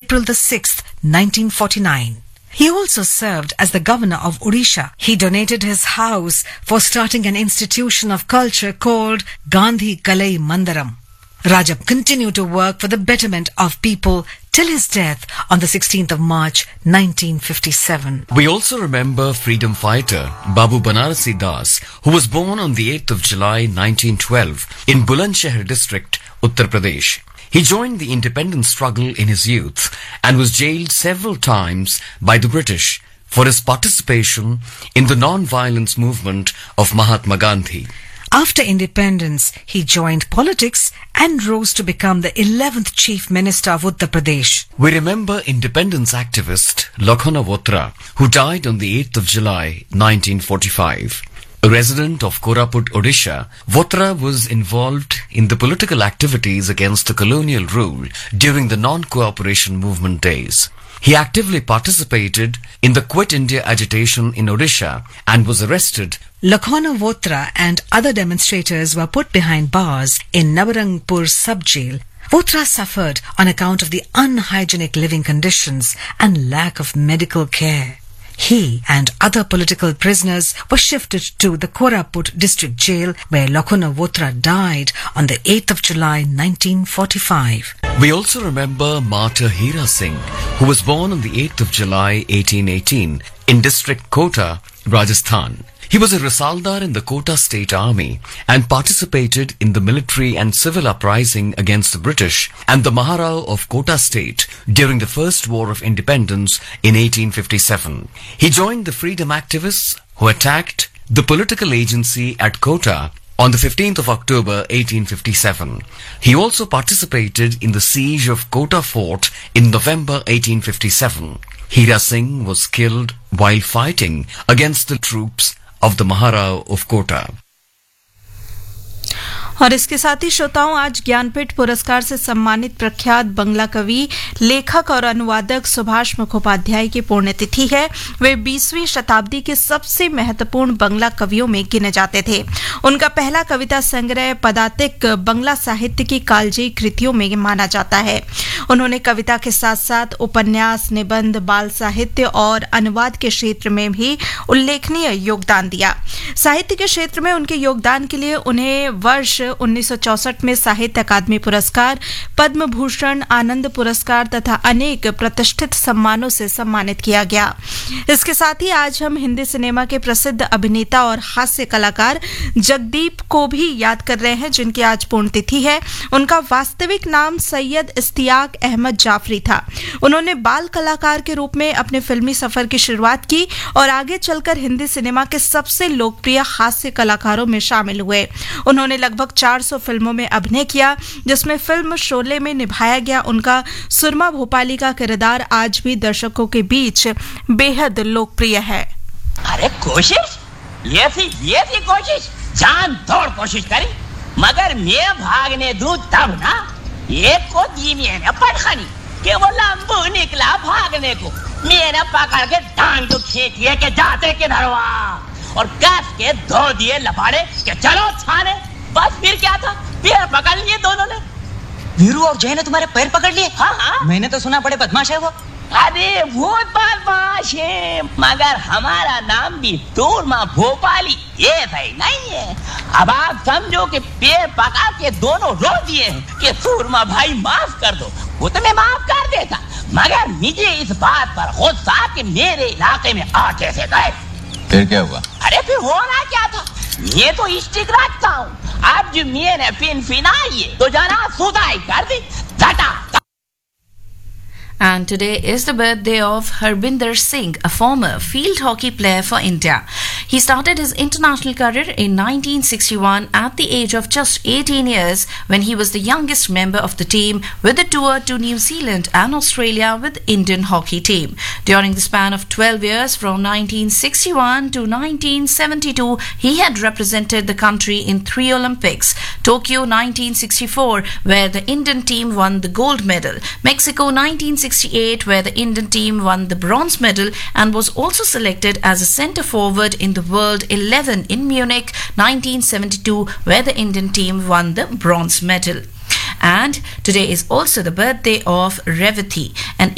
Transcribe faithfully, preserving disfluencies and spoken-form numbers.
April the sixth, nineteen forty-nine. He also served as the governor of Odisha. He donated his house for starting an institution of culture called Gandhi Kalai Mandaram. Rajab continued to work for the betterment of people till his death on the sixteenth of March, nineteen fifty-seven. We also remember freedom fighter Babu Banarasi Das, who was born on the eighth of July, nineteen twelve in Bulandshahr district, Uttar Pradesh. He joined the independence struggle in his youth and was jailed several times by the British for his participation in the non-violence movement of Mahatma Gandhi. After independence, he joined politics and rose to become the eleventh Chief Minister of Uttar Pradesh. We remember independence activist Lakhana Votra, who died on the eighth of July, nineteen forty-five. A resident of Koraput, Odisha, Votra was involved in the political activities against the colonial rule during the non-cooperation movement days. He actively participated in the Quit India agitation in Odisha and was arrested. Lakhana Votra and other demonstrators were put behind bars in Nabarangpur sub-jail. Votra suffered on account of the unhygienic living conditions and lack of medical care. He and other political prisoners were shifted to the Koraput district jail, where Lakhana Votra died on the eighth of July, nineteen forty-five. We also remember Martyr Hira Singh, who was born on the eighth of July, eighteen eighteen in district Kota, Rajasthan. He was a Rasaldar in the Kota State Army and participated in the military and civil uprising against the British and the Maharao of Kota State during the First War of Independence in eighteen fifty-seven. He joined the freedom activists who attacked the political agency at Kota on the fifteenth of October, eighteen fifty-seven. He also participated in the siege of Kota Fort in November eighteen fifty-seven. Hira Singh was killed while fighting against the troops of the Maharao of Kota. और इसके साथ ही श्रोताओं, आज ज्ञानपीठ पुरस्कार से सम्मानित प्रख्यात बंगला कवि, लेखक और अनुवादक सुभाष मुखोपाध्याय की पुण्यतिथि है। वे बीसवीं शताब्दी के सबसे महत्वपूर्ण बंगला कवियों में गिने जाते थे। उनका पहला कविता संग्रह पदातिक बंगला साहित्य की कालजयी कृतियों में माना जाता है। उन्होंने कविता के साथ साथ उपन्यास, निबंध, बाल साहित्य और अनुवाद के क्षेत्र में भी उल्लेखनीय योगदान दिया। साहित्य के क्षेत्र में उनके योगदान के लिए उन्हें वर्ष उन्नीस सौ चौसठ में साहित्य अकादमी पुरस्कार, पद्म भूषण, आनंद पुरस्कार तथा अनेक प्रतिष्ठित सम्मानों से सम्मानित किया गया। इसके साथ ही आज हम हिंदी सिनेमा के प्रसिद्ध अभिनेता और हास्य कलाकार जगदीप को भी याद कर रहे हैं, जिनकी आज पुण्यतिथि है। उनका वास्तविक नाम सैयद इश्तियाक अहमद जाफरी था। उन्होंने बाल कलाकार के रूप में अपने फिल्मी सफर की शुरुआत की और आगे चलकर हिंदी सिनेमा के सबसे लोकप्रिय हास्य कलाकारों में शामिल हुए। उन्होंने लगभग चार सौ फिल्मों में अभिनय किया, जिसमें फिल्म शोले में निभाया गया उनका सुरमा भोपाली का किरदार आज भी दर्शकों के बीच बेहद लोकप्रिय है। अरे कोशिश, ये थी ये थी कोशिश, जान तोड़ कोशिश करी, मगर मैं भागने दूं तब ना। एक को दी मैंने पटखनी कि वो लंबू निकला भागने को, मैंने पकड़ के टांग तो खींची के जाते किधर वहाँ और कस के धो दिए लपाड़े कि चलो थाने। बस फिर क्या था, पैर पकड़ लिए दोनों ने। वीरू और जय ने तुम्हारे पैर पकड़ लिए? हाँ हाँ, मैंने तो सुना बड़े बदमाश है वो। अरे वो बदमाश है, मगर हमारा नाम भी सूरमा भोपाली ये सही नहीं है। अब आप समझो कि पैर पकड़ के दोनों रो दिए कि सूरमा भाई माफ कर दो। वो तो मैं माफ कर देता, मगर मुझे इस बात पर गुस्सा कि मेरे इलाके में आ कैसे गए। फिर क्या हुआ? अरे फिर होना क्या था, ये तो स्टिक रखता हूँ। अब जो मैंने पिन फिनाई तो जना सुधाई कर दी झटा। And today is the birthday of Harbinder Singh, a former field hockey player for India. He started his international career in nineteen sixty-one at the age of just eighteen years, when he was the youngest member of the team with a tour to New Zealand and Australia with Indian hockey team. During the span of twelve years from nineteen sixty-one to nineteen seventy-two, he had represented the country in three Olympics: Tokyo nineteen sixty-four, where the Indian team won the gold medal; Mexico nineteen sixty-eight, where the Indian team won the bronze medal and was also selected as a centre forward in the World eleven in Munich nineteen seventy-two, where the Indian team won the bronze medal. And today is also the birthday of Revati, an